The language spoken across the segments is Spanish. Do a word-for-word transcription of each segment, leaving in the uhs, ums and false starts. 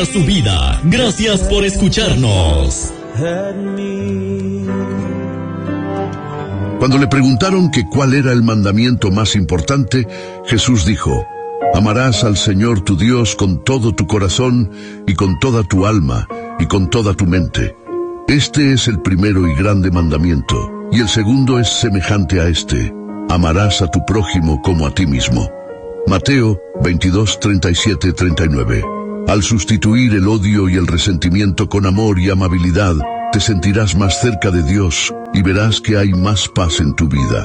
Su vida. Gracias por escucharnos. Cuando le preguntaron que cuál era el mandamiento más importante, Jesús dijo: amarás al Señor tu Dios con todo tu corazón y con toda tu alma y con toda tu mente. Este es el primero y grande mandamiento, y el segundo es semejante a este: amarás a tu prójimo como a ti mismo. Mateo veintidós, treinta y siete, treinta y nueve. Al sustituir el odio y el resentimiento con amor y amabilidad, te sentirás más cerca de Dios y verás que hay más paz en tu vida.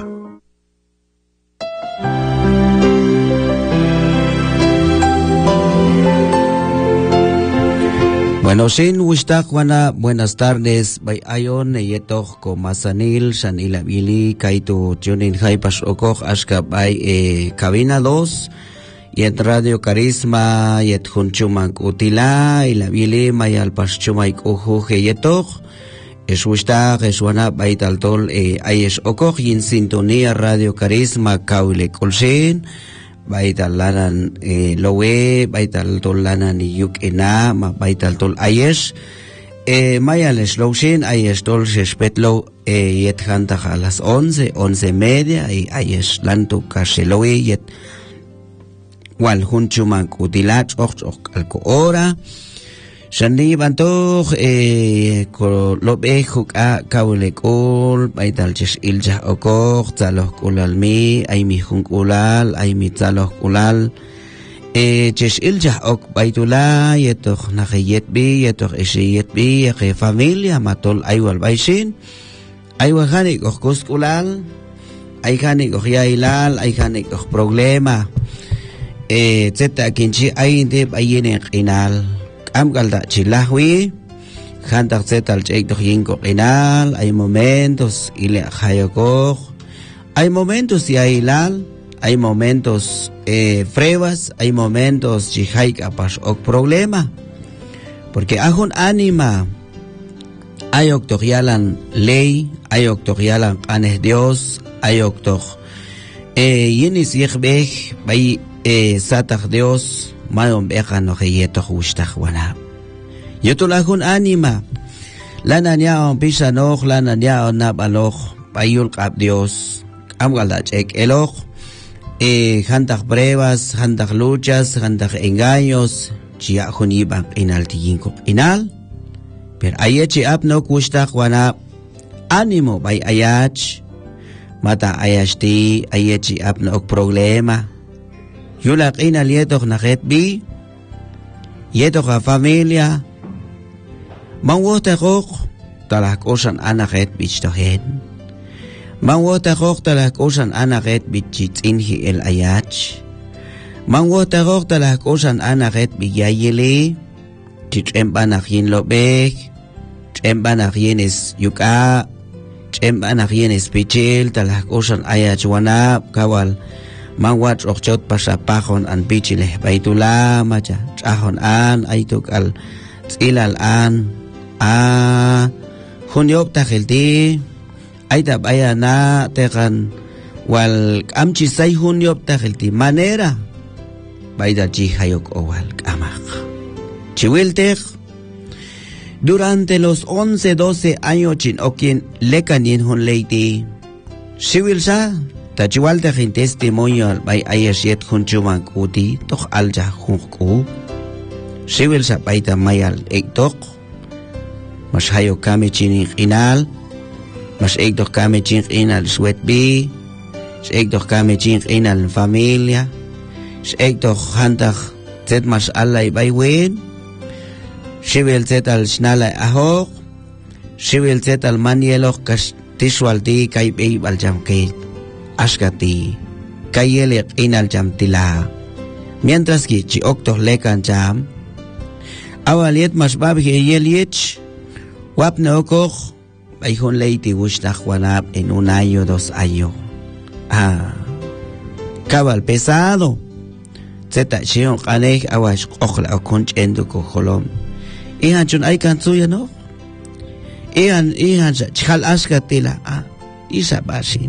Bueno, sin wistak wana, buenas tardes. Bay ayon yetok ko masanil san ilabili kaito tunin haipas okok aska bay eh, cabina dos. Yet Radio Carisma, yet Hunchumang Utila, ilabili mayal paschumaik ujuge yetok. Es wistak, es wana baital tol eh, ayes okok yin sintonía Radio Carisma kaule kolsin. Baital lanan eh, lowe, baital tol lanan yuk ena, ma baital tol ayes. Eh, mayales lowsin, ayes tol shespetlo, eh, yet hantaj a las once, once media, y ayes lantu kashelowe, yet wal hunchuman kutilach och och alko ora shani bantoch eh ko lobe huka kaule kol baital ches ilja okor taloh kulalmi ay mi hunkulal ay mi taloh kulal eh ches ilja ok baitula yetoch nakayet bi yetoch esiyet bi ke familia matol aywal baisin aywa khani ok kuskulal ay khani ok yailal ay khani ok problema eh zeta kinchi ainde bayene qinal am galda chilahwi khantak zetal cheik do yinko qinal hay momentos ile khayoko hay momentos yailal hay momentos eh pruebas hay momentos chihaika pas ok problema porque ajun anima hay octorialan ley hay octorialan qanes Dios hay octor eh yenis yikhbeh bay eh satach Dios mayom beja no yeto justaj wana yoto lagun anima lana nya on pisa noch lana nya on nabaloch bayul qab Dios amgalda chek eloch eh hantaj pruebas hantaj luchas hantaj engaños chia juni ban inaltiyinko inal per ayachi ap no justaj wana ánimo bay ayach mata ayashti ayachi ap no problema yulak inal yetok nakhet bi yetok a familia mangwota kok talak osan anakhet bichtohen mangwota kok talak osan anakhet bichitsinhi el ayach mangwota kok talak osan anakhet biyayele tichemba nakhin lobek chemba nakhinis yuka chemba nakhinis pichil talak osan ayach wana kawal mangwat okchot pasapahon an bichile baitula macha chahon an aituk al ilal an a hunyop takhilti aita bayana tekan wal amchi sai hunyop takhilti manera baida chi hayok owal kamak chiwiltek durante los once doce años chin okin lekanin hun leiti siwilsa tachiwal de testimonio bay ayesiet hunchuman kuti toch alja hunku siwil sa paita mayal ektok mas hayo kami chini inal mas ektok kami chini inal sweat bi ektok kami chini inal familia ektok hantak zet mas alay bay wen siwil zet al snala ahok siwil zet al manielok kas tiswalti kay bay baljam kay Ashkati, kayele inal jam tila. Mientras que chi octos lekan jam, awaliet mas babi yeliech, wap no koch, bayhon leiti wishtach wanap en un año, dos años. Ah, cabal pesado. Zeta shion kanek awash ochla o conch endo ko holom. Ihan chun ay kan suya no? Ihan, ihan chal ashkatila, ah, isa basin.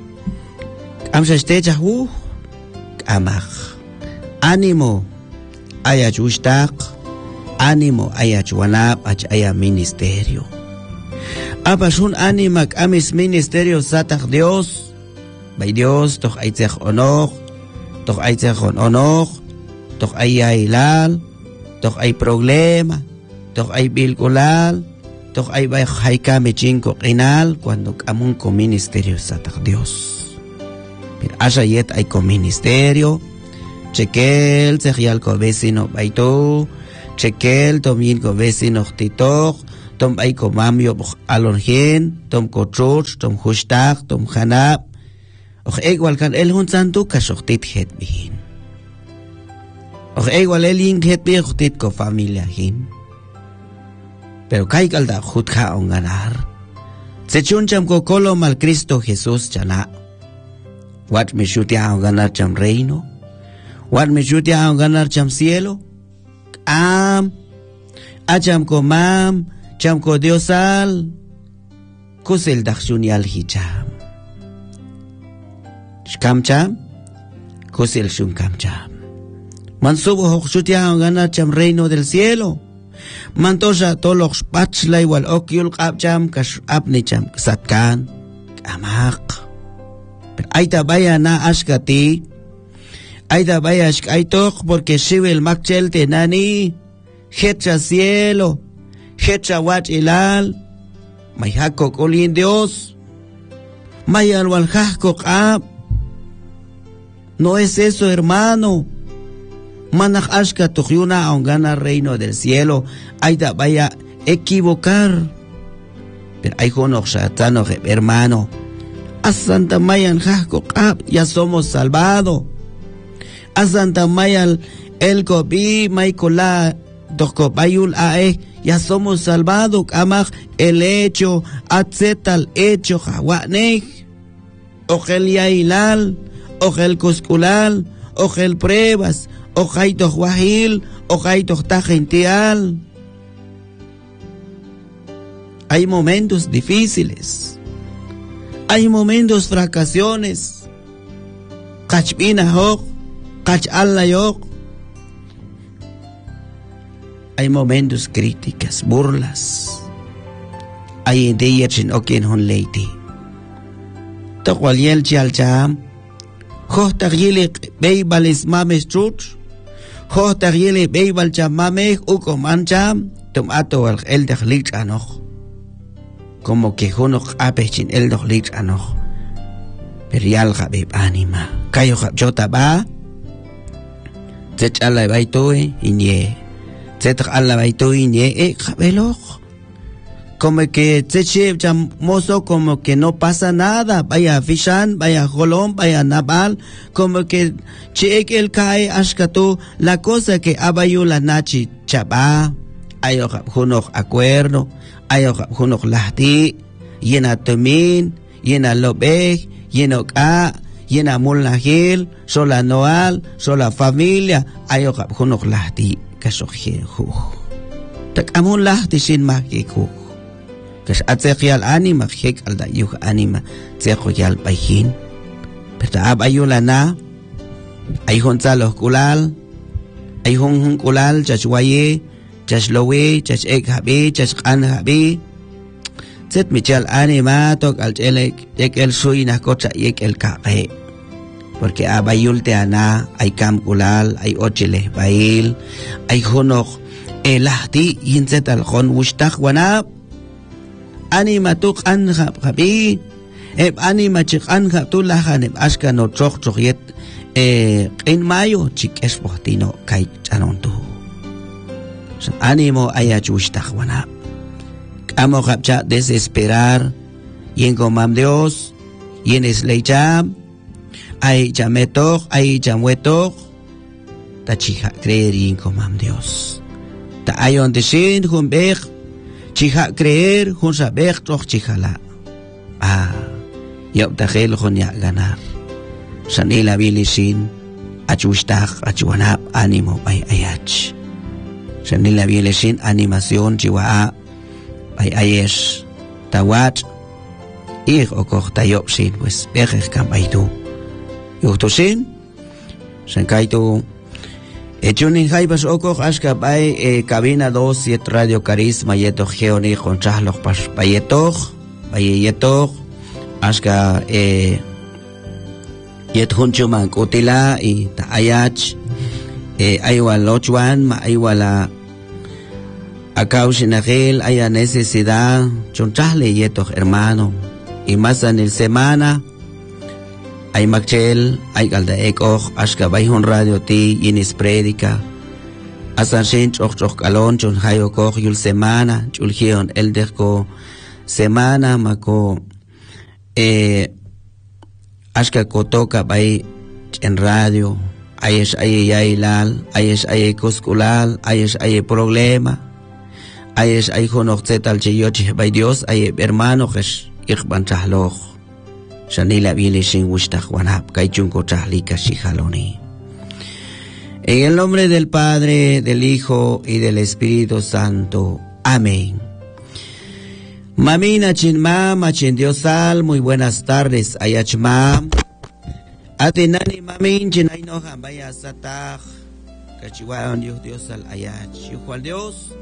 Am sa steja hu amach ánimo ayachustak ánimo aya chuanap ach aya ministerio. Apashun animak amis ministerio satach Dios. Bay Dios toch aitzech onoch, toch aitzech onoch, toch ay ilal, toch ay problema, toch ay bilkulal, toch ay bay haykame chinko kinal cuando amun ko ministerio satach Dios. Pero asa yet ay ko ministerio, chekel sechial ko vecino bayto, chekel tomin ko vecino titok, tom ay ko mamyo alonhin, tom ko church, tom hustak, tom hanap, och igual kan el hun santo kasoktit het bihin. Och igual el ing het bihin ko familia hin. Pero kay kalda khut ka ong ganar. Se chuncham ko kolo mal Cristo Jesús chana. Wat me shutia ong ganar cham reino. Wat me shutia ong ganar cham cielo. Am. Acham ko mam. Cham ko Diosal. Kusel dakhshunyal hicham. Shkam cham. Kusel shun kam cham. Mansubo hok shutia ong ganar cham reino del cielo. Mantosha tolox pachlay wal okyul kapcham kash apnicham satkan amak. Pero aita vaya na ashkati. Aita vaya ashkaitok porque shivel makchel tenani. Hecha cielo. Hecha wat ilal. Mayhako kolin Dios. Mayal wal hako kap. No es eso, hermano. Manach ashka tukyuna aun gana reino del cielo. Aida vaya equivocar. Pero hay jonok shatano hermano. A Santa Mayan jasco ya somos salvados. A Santa Mayan el kobi maikola doko bayul ae ya somos salvados. Amach el hecho atzetal hecho jawanej. Ojel yailal. Ojel kuskulal. Ojel pruebas. Ojaitoch wahil, ojaitoch tajential. Hay momentos difíciles. Hay momentos fracasiones. Kachbina hok, kach alla yok. Hay momentos críticas, burlas. Hay ideas en okien hon leiti. Tokwaliel chial cham. Hoch yele beibalis mames chuch. Hoch yele beibal chamame uko mancham. Tum ato al el de lich anoch. Como que jonok apechin el de lich anoch. Perial jabeb anima. Kayo jabjota ba. Zech alla baitoe inye. Zech alla baitoe inye e jabeloch. Como que Tzeche mozo, como que no pasa nada. Vaya Fishan, vaya Jolón, vaya Nabal. Como que Cheek el Kai Ashkatu. La cosa que abayu la Nachi Chaba. Ayo Junok acuerdo. Ayo Junok Lahti. Yena Tomin. Yena Lobej. Yena Ka. Yena Mulnahil. Sola Noal. Sola familia. Ayo Junok Lahti. Kasokhe Hu. Tak amun Lahti Shin Mahkiku. Kash atzekial anima hek alda yuh anima tzekoyal paihin. Pero ab ayula na ay honzalo kulal ay hon hon kulal chachwaye chashlowe chash ek habi chash kan habi. Zet michal anima tok al elek ek el suy na kocha yek el kae. Porque ab ayulte ana ay kam kulal ay ochile bail ay honok elahti yinzet al hon wustak wanab. Anima tuk anhab habi eb anima chik anhab tulahan eb ashka no chok chok yet eh en mayo chik espohtino kai chanon tu animo ayachushtak wana amo kapcha desesperar yen komam Dios yen es leicham ay chametok ay chamwetok ta chija creer yen komam Dios ta ayon deshin humbek Chija creer, jun saber, toch chijala. Ah, yop tajel jun ya ganar. Sanila bilisin, achustach, achuanap, ánimo, bay ayach. Sanila bilisin, animación, chihuahua, bay ayesh, tawat, ir o koch tayop sin, pues, bejer cambaitu. Yuhto sin, san kaitu, Echunin Jaibas Oko, Ashka Bay, eh, cabina dos, siete Radio Carisma, Yeto Geoni, con Chahloch Payeto, Bayeto, Ashka, eh, Yet Hunchuman Kutila y Taayach, eh, Aywa Lochuan, Ma Aywa la Akaushinagil, haya necesidad, Chonchale Yeto, hermano, y más en el semana. Ay Machel, ay Galda Ekoch, Ashka Bayhon Radio Ti, Yinis Predica, Asan Shin, Choch Choch Kalon, Chon Hayo Koch, Yul Semana, Chulgion, Elderko, Semana, Mako, eh, Ashka Kotoka Bay en radio, Ayesh Aye Yailal, Ayesh Aye Kuskulal, Ayesh Aye Problema, Ayesh Aye Honoch Zetal Cheyochi, Bay Dios, Aye Hermano, Hesh, Ichban Chahloch. Shanila Bili Shin Wishtach Wanap, Kaichunko Chahlika Shihaloni. En el nombre del Padre, del Hijo y del Espíritu Santo. Amén. Mamina Chinma, Machin Diosal, muy buenas tardes, Ayachma. Atenani Mamin, Chinaino Hambaya Satach, Cachihuaon Dios Diosal Ayach. Yuhual Dios,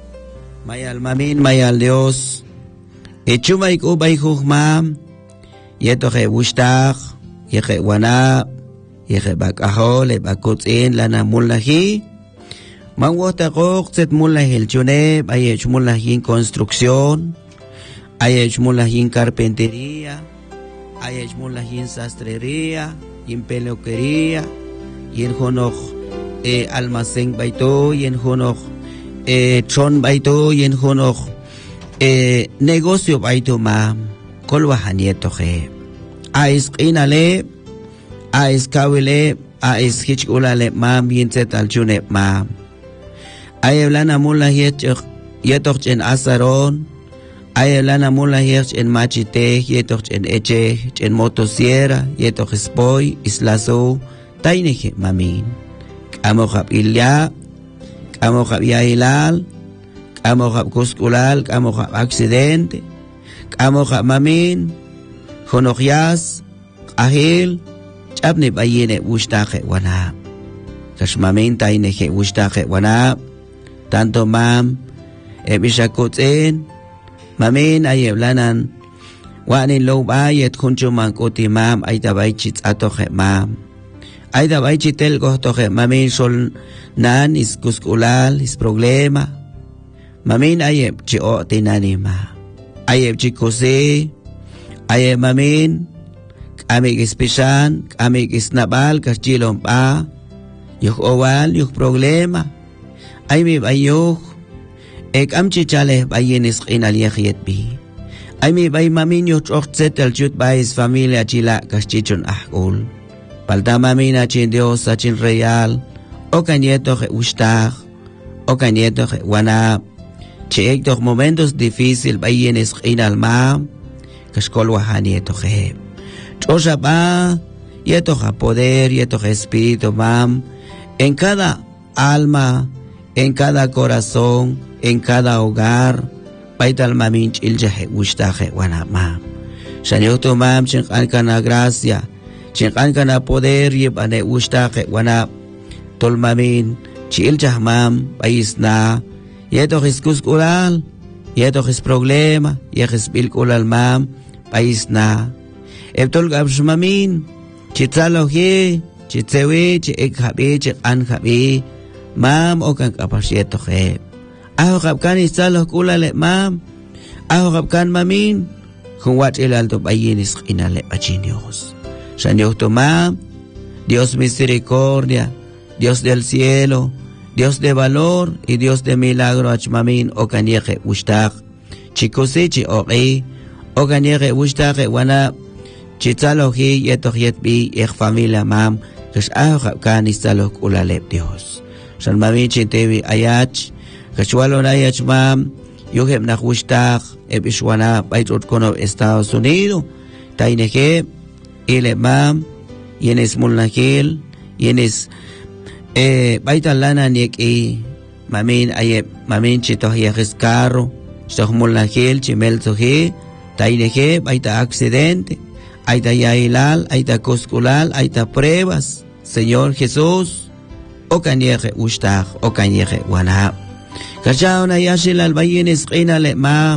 Mayal Mamin, Mayal Dios. Echumaik Ubay Hujmam. Yeto he Wishtach, Yehe Wana, Yehe Bakahol, Bakutzin, Lana Mullahi, Mangwata Gok, Set Mullahil Chune, Ayech Mullahin Construcción, Ayech Mullahin Carpintería, Ayech Mullahin Sastrería, Yin Peluquería, Yin Honoch eh, Almacén Baito, Yin Honoch eh, Chon Baito, Yin Honoch eh, Negocio Baito Ma. Kolwahan yeto he. Ais inale, ais kawile, ais hichulale mam yinset al chune mam. Ayeblana mula yetoch yetoch en asaron, ayeblana mula yetoch en machite, yetoch en eche, en motosierra, yetoch spoy, islaso, taineje mamin. Kamohab ilya, kamohab yailal, kamohab kuskulal, kamohab accidente. Kamoja Mamin, Honojias, Ahil, Chabne Bayene Wushtaje Wana. Kashmamin Taineje Wushtaje Wana, tanto Mam, Ebishakotzen, Mamin Ayeblanan, Wanin Low Bayet Hunchuman Koti Mam, Aida Baichit Atoje Mam. Aida Baichitel Gotoje Mamin Sol Nan is Kuskulal, is problema. Mamin Ayeb Chio Tinanima. Ayeb chikose, ayeb mamin, amig ispishan, amig isnabal, kachilom pa, yuk owal, yuk problema, aymi bayuk, ek amchi chale bayin is inaliyak yet bi. Aymi bay mamin yuk ochset el chut bayis familia chila kachichon ahul. Palta mamin achin Dios achin real, o kanieto je ushtag, o kanieto je wanab. Cheek toch momentos difícil bayen es inal mam kashkol wahani eto je chosa ba yeto ha poder yeto espíritu mam en cada alma en cada corazón en cada hogar baital mamin chil jahe ushtaje wana mam shanyoto mam chinkan kana gracia chinkan kana poder yebane ushtaje wana tol mamin chil jah mam baisna Yeto es kuskulal, yeto es problema, yeto es bilkulal mam, país na. Eptol gabshmamin, chitzaloje, chitzewe, chekhabi, chekanhabi, mam o kan kapasyeto he. Aho kapkan itzalo kulale mam, aho kapkan mamin, kung wat ilalto bayinis inale pachinios. Shanyoto mam, Dios misericordia, Dios del cielo, Dios de valor y Dios de milagro achmamin o kanieje ushtag chikosechi oqi o kanieje ushtag wana chitzalohi yetoch yetbi ich familia mam kash aho kan istalok ulalep Dios shalmamin chintevi ayach kashwalon ayach mam yohem nach ushtag ebishwana baitot kono Estados Unidos taineje ile mam yenes mulnakil yenes Eh, baita lana niek e mamin aye mamin chito hiajes carro chito mulnagel chimel toje taineje baita accidente aita yailal aita cosculal aita pruebas Señor Jesús Okanyeje Ushtag, Okanyeje Wana. Kachao Yashil al Bayin Esquina le ma,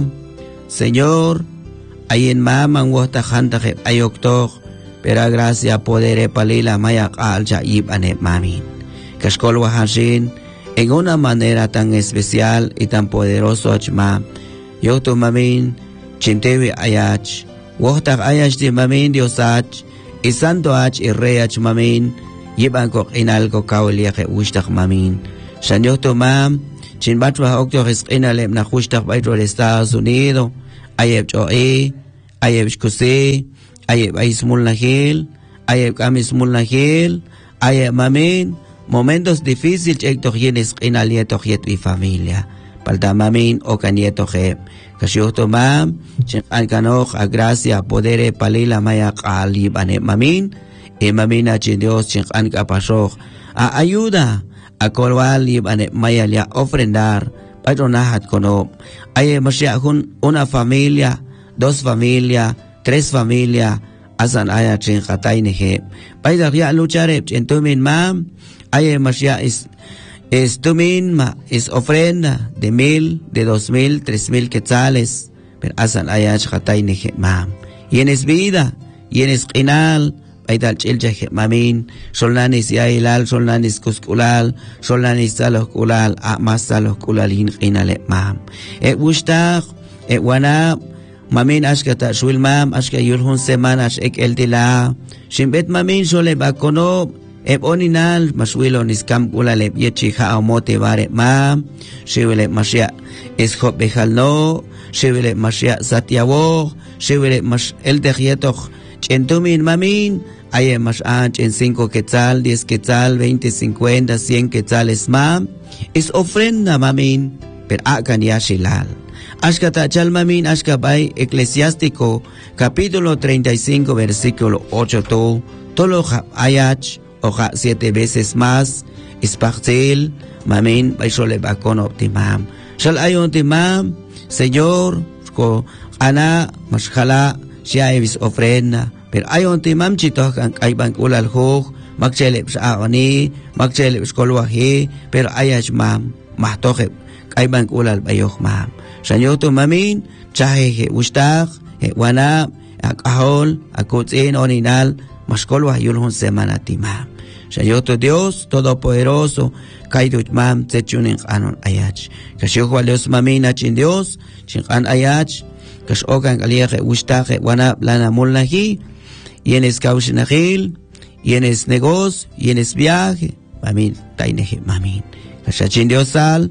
Señor, ayin ma manguata hantaje ayoktok, pero gracia poder palila mayak al jaib ane mamin. Kashkol wahashin, en una manera tan especial y tan poderoso achma, yokto mamin, chintewi ayach, wohtag ayach di mamin diosach, y santo ach y reyach mamin, yiban kok inalko kauliaje ushtag mamin. Shan yokto mam, chin batwa okto resqinalem na ushtag baitro de Estados Unidos, ayeb choe, ayeb shkuse, ayeb aismul nahil, ayeb kamismul nahil, ayeb mamin, momentos difíciles ekto yenes qinalieto yet y familia. Palta mamin o kanieto je. Kashyoto mam, chin alkanoj a gracia podere palila maya qalib ane mamin, e mamina chin Dios chin ankapashoj a ayuda a kolwal lib ane maya lia ofrendar. Patronahat kono, ay masya una familia, dos familia, tres familia, asan aya chin katay nehe. Paidak ya lucharep chin tumin mam, ay masya is es tumin ma es ofrenda de mil, de dos mil, tres mil quetzales, pero asan aya katay nehe mam. Y en es vida, y en es qinal, Paidal chilja mamin, solnanis yailal, solnanis kuskulal, solnanis saloskulal, amas saloskulal hin qinale mam. E wushtag, e wana, mamin ashkata shwil mam, ashka yulhun semanas ek el dila, shimbet mamin shole bakono, e oninal, maswilo niskam kulale yechi ha omote bare mam, shiwele masya eshop bejalno, shiwele masya satyawo, shiwele mas el dejietok, chentumin mamin, Aye más anch en cinco quetzal, diez quetzal, veinte, cincuenta, cien quetzales mam. Es ofrenda mamin, per akan yashilal. Ashkata chal mamin, ashkabay eclesiástico, capítulo treinta y cinco, versículo ocho to. Tolo ayach, oja siete veces más. Ispachtil, mamin, baishole bakon optimam. Shal ayon timam, señor, ko ana, mashkala, shiaibis ofrenda. Pero hay un timam chito kan kaiban ulal hog magchelep sa ani magchelep skolwahi pero ayach mam mahtoke kaiban ulal bayoh mam sanyoto mamin chahe he ustag he wana akahol akotsin oninal maskolwa yulhun semana timam sanyoto Dios todopoderoso kaidut mam techunin anon ayach kasyo Dios mamin achin Dios chin an ayach kas okan aliye ustag he wana lana mulnahi y en es caushinahil, y en es negocio, y en es viaje, mamin, taineje, mamin. Kashachin diosal,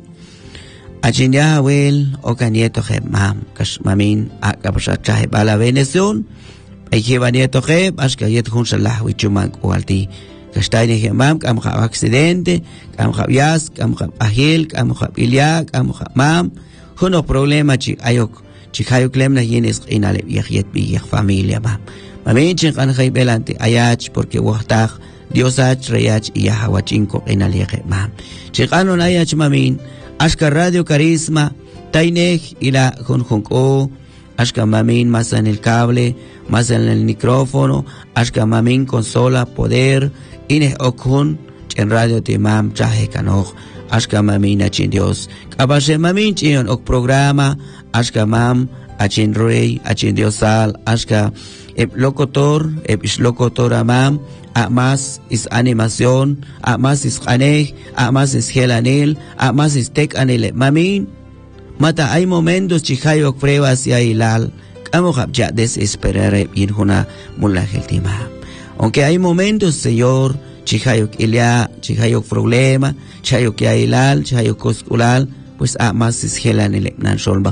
achin yahawel, o canieto je, mam, kash mamin, akapashachaje, bala bendición, ayjeba nieto je, ashkayet hunshalah, wichuman, ualti, kashtaineje, mam, kamja accidente, kamja vias, kamja ahil, kamja ilia, kamja mam, huno problema, chi ayok, chihayok lemna, y en es inale, viajet, viaj familia, mam. Mamin chin kan khay belante ayach porque wahtag Diosach reyach y yahawachinko inaliege mam. Chikanon ayach mamin ashka radio carisma tainej ila junjunko ashka mamin más en el cable más en el micrófono ashka mamin consola poder ine okun en radio timam chahe kanoj ashka mamin achin Dios kabashe mamin chin ok programa ashka mam achin rey achin Diosal ashka ep locutor, ep is locutor amam, a más is animación, a más is aneh, a más is gelanil, a más is tek anile. Mamin, mata hay momentos chihayok pruebas y ailal, kamo ya desesperare bien juna mulajeltima. Aunque hay momentos, Señor, chihayok ilia, chihayok problema, chihayok ailal, chihayok cosculal, pues a más is gelanile nan solba.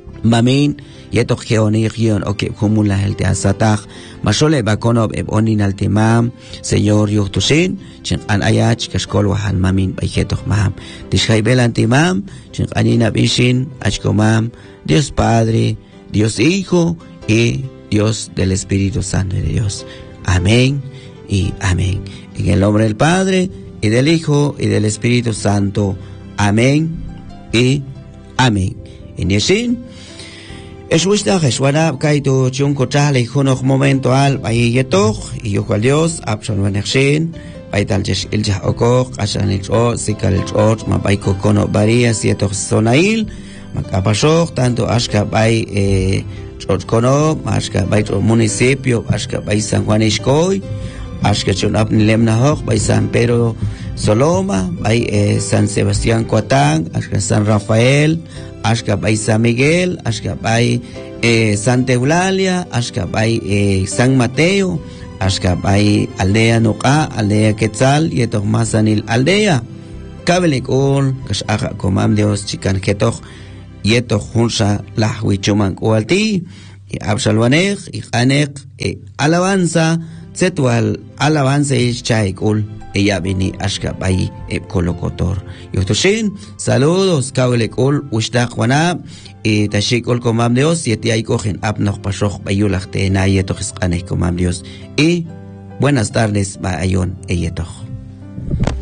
Mamin, yetok geoni gion oke kumula helte asatach mashole bakonob eb onin altimam señor yuhtushin chin an ayach kashkol wahan mamin bayhetok mam tishkay belantimam chin anina bishin achkomam Dios Padre Dios Hijo y Dios del Espíritu Santo de Dios. Amén y amén. En el nombre del Padre y del Hijo y del Espíritu Santo. Amén y amén. En Yeshin Eshuishta Heshwana Kaito Chunko Chale Hunok Momento Al Bayetok y yo cual Dios Abshan Wanekshin Baital Jesh Iljah Okok Ashan Ilcho Sikal Ilcho Mabaiko Kono Baria Sietok Sonail Makapashok tanto Ashka Bay eh Kono Ashka Bay municipio Ashka Bay San Juan Ishkoy Ashka Chunap Lemnahok Bay San Pedro Soloma Bay eh, San Sebastián Coatán Ashka San Rafael Ashka Bay San Miguel, Ashka Bay eh, Santa Eulalia, Ashka Bay eh, San Mateo, Ashka Bay Aldea Nuqa, Aldea Quetzal, Yetok Masanil Aldea. Kabelikul, Kashaja Komam Dios Chican Ketoch, Yetok Hunsha Lahwichuman Kualti, y Abshalwanej, y Hanek, y Alabanza, Zetual, Alabanza y Chaikul. Ella vini Ashka Bay e Colocotor. Yotoshin, saludos, Kaulekul, Ushtaq Wana, y Tashikul Komam Dios, y Etiay Cogen Abnoch Pashoch Bayulach Tenayetok Escanek Komam Dios. Y buenas tardes, Bayon Eyetoch.